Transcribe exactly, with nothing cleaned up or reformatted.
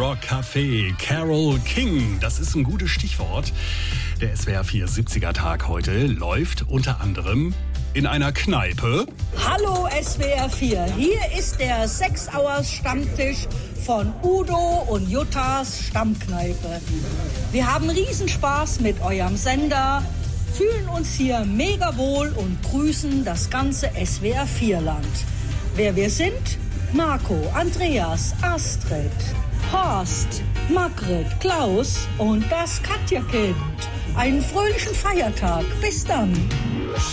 Rock Café, Carole King, das ist ein gutes Stichwort. Der S W R vier siebziger Tag heute läuft unter anderem in einer Kneipe. Hallo S W R vier, hier ist der sechs Hours Stammtisch von Udo und Juttas Stammkneipe. Wir haben Riesenspaß mit eurem Sender, fühlen uns hier mega wohl und grüßen das ganze S W R vier Land. Wer wir sind? Marco, Andreas, Astrid, Horst, Margret, Klaus und das Katja-Kind. Einen fröhlichen Feiertag. Bis dann.